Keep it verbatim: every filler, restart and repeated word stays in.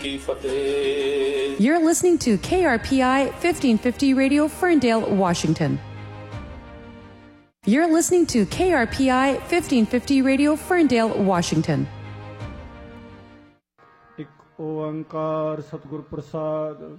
You're listening to K R P I fifteen fifty Radio, Ferndale, Washington. You're listening to K R P I fifteen fifty Radio, Ferndale, Washington. ਇੱਕ ਓੰਕਾਰ ਸਤਿਗੁਰ ਪ੍ਰਸਾਦ